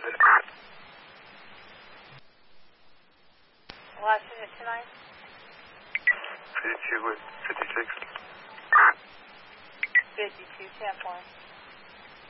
Last unit tonight? 52 with 56. 52, 10-4.